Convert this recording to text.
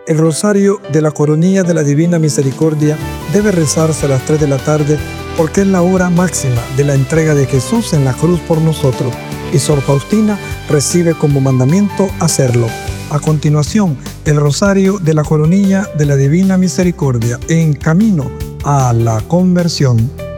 El rosario de la Coronilla de la Divina Misericordia debe rezarse a las 3 de la tarde porque es la hora máxima de la entrega de Jesús en la cruz por nosotros, y Sor Faustina recibe como mandamiento hacerlo. A continuación, el rosario de la Coronilla de la Divina Misericordia en camino a la conversión.